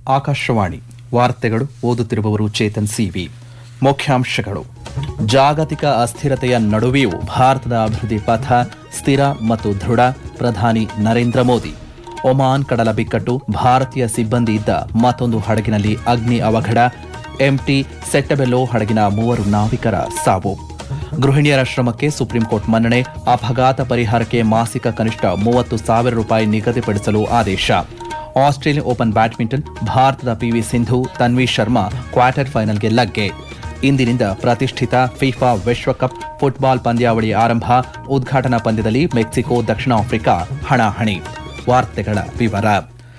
ಆಕಾಶವಾಣಿ ವಾರ್ತೆಗಳು ಓದುತ್ತಿರುವವರು ಚೇತನ್ ಸಿವಿ. ಮುಖ್ಯಾಂಶಗಳು: ಜಾಗತಿಕ ಅಸ್ಥಿರತೆಯ ನಡುವೆಯೂ ಭಾರತದ ಅಭಿವೃದ್ಧಿ ಪಥ ಸ್ಥಿರ ಮತ್ತು ದೃಢ. ಪ್ರಧಾನಿ ನರೇಂದ್ರ ಮೋದಿ. ಒಮಾನ್ ಕಡಲ ಬಿಕ್ಕಟ್ಟು, ಭಾರತೀಯ ಸಿಬ್ಬಂದಿ ಇದ್ದ ಮತ್ತೊಂದು ಹಡಗಿನಲ್ಲಿ ಅಗ್ನಿ ಅವಘಡ. ಎಂಟಿ ಸೆಟ್ಟಬೆಲ್ಲೋ ಹಡಗಿನ 3 ನಾವಿಕರ ಸಾವು. ಗೃಹಿಣಿಯರ ಶ್ರಮಕ್ಕೆ ಸುಪ್ರೀಂಕೋರ್ಟ್ ಮನ್ನಣೆ. ಅಪಘಾತ ಪರಿಹಾರಕ್ಕೆ ಮಾಸಿಕ ಕನಿಷ್ಠ 30,000 ರೂಪಾಯಿ ನಿಗದಿಪಡಿಸಲು ಆದೇಶ. ಆಸ್ಟ್ರೇಲಿಯನ್ ಓಪನ್ ಬ್ಯಾಡ್ಮಿಂಟನ್, ಭಾರತದ ಪಿವಿ ಸಿಂಧು, ತನ್ವಿ ಶರ್ಮಾ ಕ್ವಾರ್ಟರ್ ಫೈನಲ್ಗೆ ಲಗ್ಗೆ. ಇಂದಿನಿಂದ ಪ್ರತಿಷ್ಠಿತ ಫಿಫಾ ವಿಶ್ವಕಪ್ ಫುಟ್ಬಾಲ್ ಪಂದ್ಯಾವಳಿ ಆರಂಭ. ಉದ್ಘಾಟನಾ ಪಂದ್ಯದಲ್ಲಿ ಮೆಕ್ಸಿಕೋ ದಕ್ಷಿಣ ಆಫ್ರಿಕಾ ಹಣಾಹಣಿ. ವಾರ್ತೆಗಳ ವಿವರ.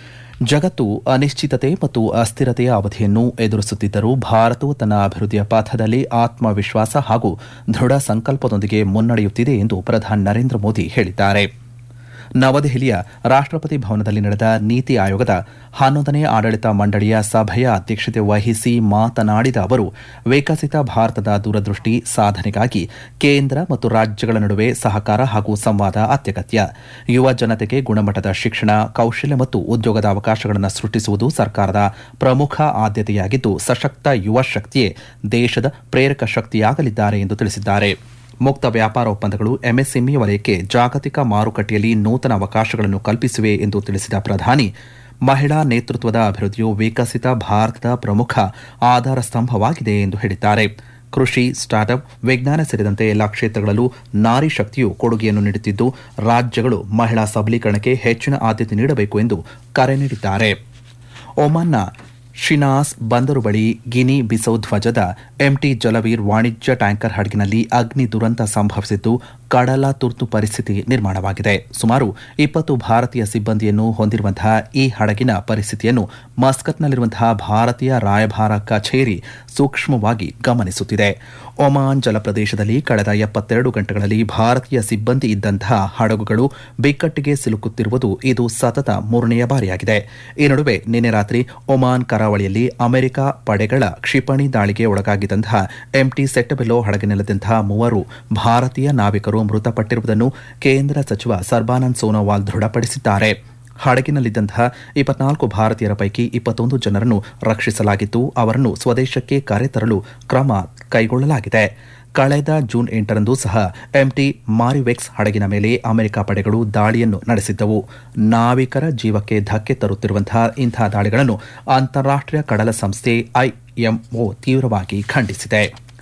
ಜಗತ್ತು ಅನಿಶ್ಚಿತತೆ ಮತ್ತು ಅಸ್ಥಿರತೆಯ ಅವಧಿಯನ್ನು ಎದುರಿಸುತ್ತಿದ್ದರೂ ಭಾರತವು ತನ್ನ ಅಭಿವೃದ್ಧಿಯ ಪಥದಲ್ಲಿ ಆತ್ಮವಿಶ್ವಾಸ ಹಾಗೂ ದೃಢ ಸಂಕಲ್ಪದೊಂದಿಗೆ ಮುನ್ನಡೆಯುತ್ತಿದೆ ಎಂದು ಪ್ರಧಾನಿ ನರೇಂದ್ರ ಮೋದಿ ಹೇಳಿದ್ದಾರೆ. ನವದೆಹಲಿಯ ರಾಷ್ಟ್ರಪತಿ ಭವನದಲ್ಲಿ ನಡೆದ ನೀತಿ ಆಯೋಗದ 11ನೇ ಆಡಳಿತ ಮಂಡಳಿಯ ಸಭೆಯ ಅಧ್ಯಕ್ಷತೆ ವಹಿಸಿ ಮಾತನಾಡಿದ ಅವರು, ವಿಕಸಿತ ಭಾರತದ ದೂರದೃಷ್ಟಿ ಸಾಧನೆಗಾಗಿ ಕೇಂದ್ರ ಮತ್ತು ರಾಜ್ಯಗಳ ನಡುವೆ ಸಹಕಾರ ಹಾಗೂ ಸಂವಾದ ಅತ್ಯಗತ್ಯ. ಯುವ ಜನತೆಗೆ ಗುಣಮಟ್ಟದ ಶಿಕ್ಷಣ, ಕೌಶಲ್ಯ ಮತ್ತು ಉದ್ಯೋಗದ ಅವಕಾಶಗಳನ್ನು ಸೃಷ್ಟಿಸುವುದು ಸರ್ಕಾರದ ಪ್ರಮುಖ ಆದ್ಯತೆಯಾಗಿದ್ದು, ಸಶಕ್ತ ಯುವ ಶಕ್ತಿಯೇ ದೇಶದ ಪ್ರೇರಕ ಶಕ್ತಿಯಾಗಲಿದ್ದಾರೆ ಎಂದು ತಿಳಿಸಿದ್ದಾರೆ. ಮುಕ್ತ ವ್ಯಾಪಾರ ಒಪ್ಪಂದಗಳು ಎಂಎಸ್ಎಂಇ ವಲಯಕ್ಕೆ ಜಾಗತಿಕ ಮಾರುಕಟ್ಟೆಯಲ್ಲಿ ನೂತನ ಅವಕಾಶಗಳನ್ನು ಕಲ್ಪಿಸಿವೆ ಎಂದು ತಿಳಿಸಿದ ಪ್ರಧಾನಿ, ಮಹಿಳಾ ನೇತೃತ್ವದ ಅಭಿವೃದ್ಧಿಯು ವಿಕಸಿತ ಭಾರತದ ಪ್ರಮುಖ ಆಧಾರ ಸ್ತಂಭವಾಗಿದೆ ಎಂದು ಹೇಳಿದ್ದಾರೆ. ಕೃಷಿ, ಸ್ಟಾರ್ಟ್ಅಪ್, ವಿಜ್ಞಾನ ಸೇರಿದಂತೆ ಎಲ್ಲಾ ಕ್ಷೇತ್ರಗಳಲ್ಲೂ ನಾರಿ ಶಕ್ತಿಯು ಕೊಡುಗೆಯನ್ನು ನೀಡುತ್ತಿದ್ದು, ರಾಜ್ಯಗಳು ಮಹಿಳಾ ಸಬಲೀಕರಣಕ್ಕೆ ಹೆಚ್ಚಿನ ಆದ್ಯತೆ ನೀಡಬೇಕು ಎಂದು ಕರೆ ನೀಡಿದ್ದಾರೆ. ಒಮಾನ್ನ ಶಿನಾಸ್ ಬಂದರು ಬಳಿ ಗಿನಿ ಬಿಸೌ ಧ್ವಜದ ಎಂಟಿ ಜಲವೀರ್ ವಾಣಿಜ್ಯ ಟ್ಯಾಂಕರ್ ಹಡಗಿನಲ್ಲಿ ಅಗ್ನಿ ದುರಂತ ಸಂಭವಿಸಿದ್ದು, ಕಡಲ ತುರ್ತು ಪರಿಸ್ಥಿತಿ ನಿರ್ಮಾಣವಾಗಿದೆ. ಸುಮಾರು 20 ಭಾರತೀಯ ಸಿಬ್ಬಂದಿಯನ್ನು ಹೊಂದಿರುವಂತಹ ಈ ಹಡಗಿನ ಪರಿಸ್ಥಿತಿಯನ್ನು ಮಸ್ಕತ್ನಲ್ಲಿರುವಂತಹ ಭಾರತೀಯ ರಾಯಭಾರ ಕಚೇರಿ ಸೂಕ್ಷ್ಮವಾಗಿ ಗಮನಿಸುತ್ತಿದೆ. ಒಮಾನ್ ಜಲಪ್ರದೇಶದಲ್ಲಿ ಕಳೆದ 72 ಗಂಟೆಗಳಲ್ಲಿ ಭಾರತೀಯ ಸಿಬ್ಬಂದಿ ಇದ್ದಂತಹ ಹಡಗುಗಳು ಬಿಕ್ಕಟ್ಟಿಗೆ ಸಿಲುಕುತ್ತಿರುವುದು ಇದು ಸತತ 3ನೇ ಬಾರಿಯಾಗಿದೆ. ಈ ನಡುವೆ ನಿನ್ನೆ ರಾತ್ರಿ ಒಮಾನ್ ಕರಾವಳಿಯಲ್ಲಿ ಅಮೆರಿಕ ಪಡೆಗಳ ಕ್ಷಿಪಣಿ ದಾಳಿಗೆ ಒಳಗಾಗಿದ್ದಂತಹ ಎಂಟಿ ಸೆಟ್ಟಬೆಲ್ಲೋ ಹಡಗಿನಲ್ಲಿದ್ದಂತಹ 3 ಭಾರತೀಯ ನಾವಿಕರು ಮೃತಪಟ್ಟಿರುವುದನ್ನು ಕೇಂದ್ರ ಸಚಿವ ಸರ್ಬಾನಂದ್ ಸೋನೋವಾಲ್ ದೃಢಪಡಿಸಿದ್ದಾರೆ. ಹಡಗಿನಲ್ಲಿದ್ದಂತಹ 24 ಭಾರತೀಯರ ಪೈಕಿ 21 ಜನರನ್ನು ರಕ್ಷಿಸಲಾಗಿದ್ದು, ಅವರನ್ನು ಸ್ವದೇಶಕ್ಕೆ ಕರೆತರಲು ಕ್ರಮ ಕೈಗೊಳ್ಳಲಾಗಿದೆ. ಕಳೆದ ಜೂನ್ 8ರಂದು ಸಹ ಎಂಟಿ ಮಾರಿವೆಕ್ಸ್ ಹಡಗಿನ ಮೇಲೆ ಅಮೆರಿಕ ಪಡೆಗಳು ದಾಳಿಯನ್ನು ನಡೆಸಿದ್ದವು. ನಾವಿಕರ ಜೀವಕ್ಕೆ ಧಕ್ಕೆ ತರುತ್ತಿರುವಂತಹ ಇಂತಹ ದಾಳಿಗಳನ್ನು ಅಂತಾರಾಷ್ಟ್ರೀಯ ಕಡಲ ಸಂಸ್ಥೆ ಐಎಂಒ ತೀವ್ರವಾಗಿ ಖಂಡಿಸಿದೆ.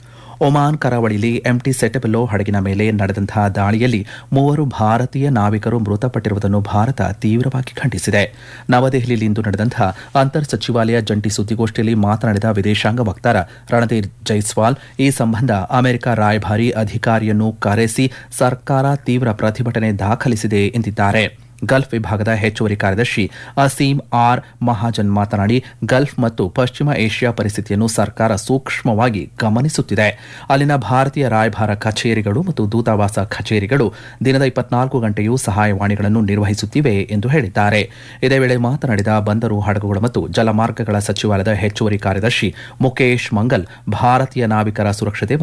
ಒಮಾನ್ ಕರಾವಳಿಯಲ್ಲಿ ಎಂಟಿ ಸೆಟ್ಟಬೆಲ್ಲೋ ಹಡಗಿನ ಮೇಲೆ ನಡೆದಂತಹ ದಾಳಿಯಲ್ಲಿ 3 ಭಾರತೀಯ ನಾವಿಕರು ಮೃತಪಟ್ಟಿರುವುದನ್ನು ಭಾರತ ತೀವ್ರವಾಗಿ ಖಂಡಿಸಿದೆ. ನವದೆಹಲಿಯಲ್ಲಿಂದು ನಡೆದಂತಹ ಅಂತರ್ ಸಚಿವಾಲಯ ಜಂಟಿ ಸುದ್ದಿಗೋಷ್ಠಿಯಲ್ಲಿ ಮಾತನಾಡಿದ ವಿದೇಶಾಂಗ ವಕ್ತಾರ ರಣಧೀರ್ ಜೈಸ್ವಾಲ್, ಈ ಸಂಬಂಧ ಅಮೆರಿಕ ರಾಯಭಾರಿ ಅಧಿಕಾರಿಯನ್ನು ಕರೆಸಿ ಸರ್ಕಾರ ತೀವ್ರ ಪ್ರತಿಭಟನೆ ದಾಖಲಿಸಿದೆ ಎಂದಿದ್ದಾರೆ. ಗಲ್ಫ್ ವಿಭಾಗದ ಹೆಚ್ಚುವರಿ ಕಾರ್ಯದರ್ಶಿ ಅಸೀಂ ಆರ್ ಮಹಾಜನ್ ಮಾತನಾಡಿ, ಗಲ್ಫ್ ಮತ್ತು ಪಶ್ಚಿಮ ಏಷ್ಯಾ ಪರಿಸ್ಥಿತಿಯನ್ನು ಸರ್ಕಾರ ಸೂಕ್ಷ್ಮವಾಗಿ ಗಮನಿಸುತ್ತಿದೆ. ಅಲ್ಲಿನ ಭಾರತೀಯ ರಾಯಭಾರ ಕಚೇರಿಗಳು ಮತ್ತು ದೂತಾವಾಸ ಕಚೇರಿಗಳು ದಿನದ 24 ಗಂಟೆಯೂ ಸಹಾಯವಾಣಿಗಳನ್ನು ನಿರ್ವಹಿಸುತ್ತಿವೆ ಎಂದು ಹೇಳಿದ್ದಾರೆ. ಇದೇ ವೇಳೆ ಮಾತನಾಡಿದ ಬಂದರು, ಹಡಗುಗಳು ಮತ್ತು ಜಲಮಾರ್ಗಗಳ ಸಚಿವಾಲಯದ ಹೆಚ್ಚುವರಿ ಕಾರ್ಯದರ್ಶಿ ಮುಕೇಶ್ ಮಂಗಲ್, ಭಾರತೀಯ ನಾವಿಕರ ಸುರಕ್ಷತೆ